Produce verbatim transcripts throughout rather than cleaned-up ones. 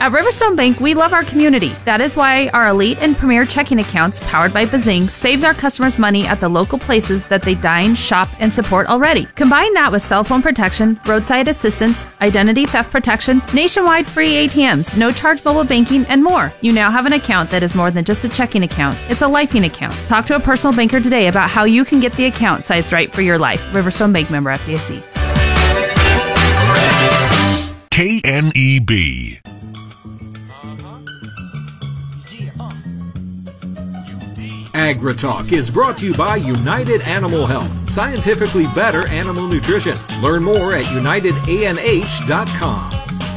At Riverstone Bank, we love our community. That is why our elite and premier checking accounts, powered by Bazing, saves our customers money at the local places that they dine, shop, and support already. Combine that with cell phone protection, roadside assistance, identity theft protection, nationwide free A T Ms, no charge mobile banking, and more. You now have an account that is more than just a checking account. It's a lifing account. Talk to a personal banker today about how you can get the account sized right for your life. Riverstone Bank, member F D I C. K N E B. AgriTalk is brought to you by United Animal Health, scientifically better animal nutrition. Learn more at united a n h dot com.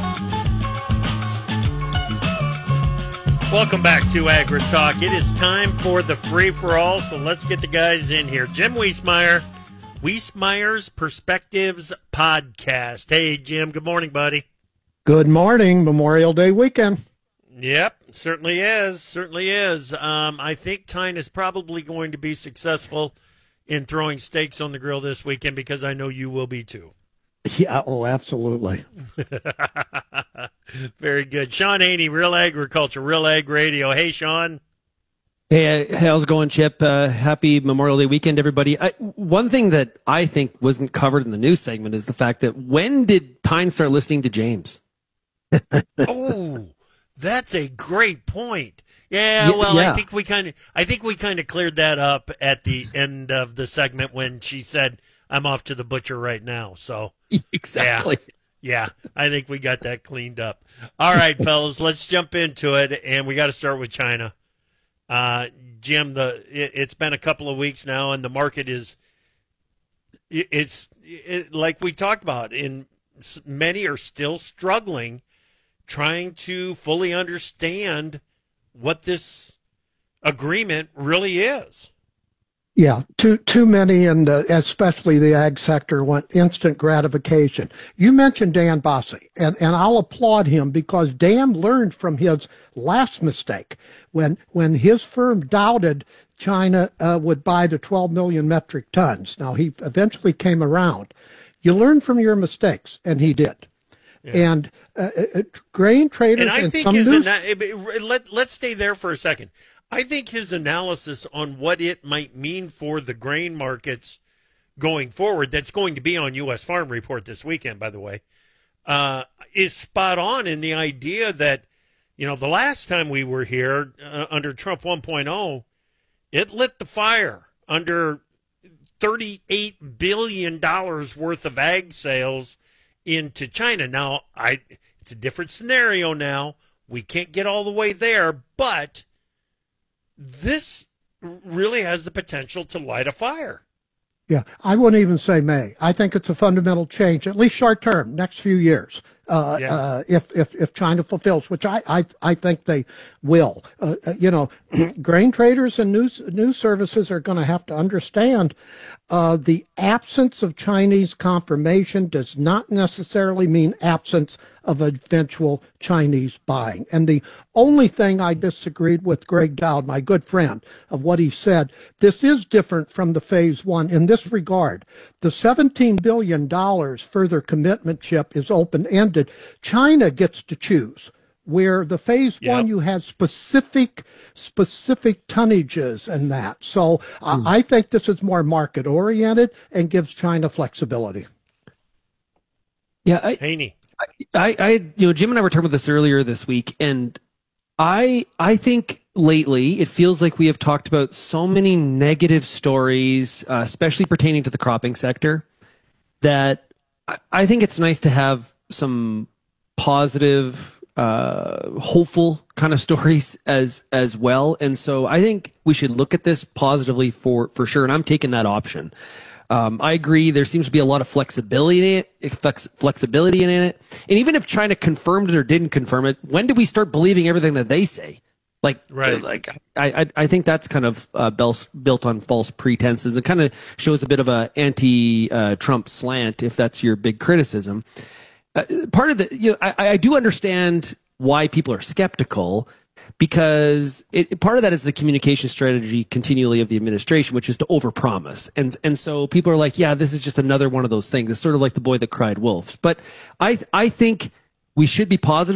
Welcome back to AgriTalk. It is time for the free-for-all, so let's get the guys in here. Jim Wiesemeyer, Wiesemeyer's Perspectives Podcast. Hey, Jim, good morning, buddy. Good morning. Memorial Day weekend. Yep, certainly is. Certainly is. Um, I think Tyne is probably going to be successful in throwing steaks on the grill this weekend because I know you will be too. Yeah, oh, absolutely. Very good. Sean Haney, Real Agriculture, Real Ag Radio. Hey, Sean. Hey, how's it going, Chip? Uh, happy Memorial Day weekend, everybody. I, one thing that I think wasn't covered in the news segment is the fact that when did Tyne start listening to James? Oh, that's a great point. Yeah, well, yeah. I think we kind of, I think we kind of cleared that up at the end of the segment when she said, "I'm off to the butcher right now." So exactly, yeah, yeah, I think we got that cleaned up. All right, fellas, let's jump into it, and we got to start with China. Uh, Jim, the it, it's been a couple of weeks now, and the market is, it, it's it, like we talked about. In many are still struggling, trying to fully understand what this agreement really is. Yeah, too too many in the, especially the ag sector, want instant gratification. You mentioned Dan Bossie, and, and I'll applaud him because Dan learned from his last mistake when when his firm doubted China uh, would buy the twelve million metric tons. Now, he eventually came around. You learn from your mistakes, and he did. Yeah. And uh, uh, grain traders and I and think some his news- ana- let let's stay there for a second. I think his analysis on what it might mean for the grain markets going forward, that's going to be on U S Farm Report this weekend, by the way, uh, is spot on in the idea that, you know, the last time we were here uh, under Trump one point oh, it lit the fire under thirty-eight billion dollars worth of ag sales into China. Now, I it's a different scenario now. We can't get all the way there, but this really has the potential to light a fire. Yeah, I wouldn't even say may. I think it's a fundamental change, at least short term, next few years. Uh, yeah. uh, if, if, if China fulfills, which I, I, I think they will. Uh, you know, grain traders and news, news services are going to have to understand uh, the absence of Chinese confirmation does not necessarily mean absence of eventual Chinese buying. And the only thing I disagreed with Greg Dowd, my good friend, of what he said, this is different from the phase one in this regard. The seventeen billion dollars further commitment chip is open-ended. China gets to choose. Where the phase yep. one, you have specific, specific tonnages and that. So uh, mm. I think this is more market oriented and gives China flexibility. Yeah, I, Haney. I, I, you know, Jim and I were talking about this earlier this week, and I, I think lately it feels like we have talked about so many negative stories, uh, especially pertaining to the cropping sector, that I, I think it's nice to have some positive, uh, hopeful kind of stories as as well. And so I think we should look at this positively for for sure. And I'm taking that option. Um, I agree. There seems to be a lot of flexibility in it, flex, flexibility in it. And even if China confirmed it or didn't confirm it, when do we start believing everything that they say? Like, right. like I, I, I think that's kind of uh, built on false pretenses. It kind of shows a bit of a anti-Trump uh, slant, if that's your big criticism. Uh, part of the, you know, I, I do understand why people are skeptical, because it, part of that is the communication strategy continually of the administration, which is to overpromise. And, and so people are like, yeah, this is just another one of those things. It's sort of like the boy that cried wolf. But I, I think we should be positive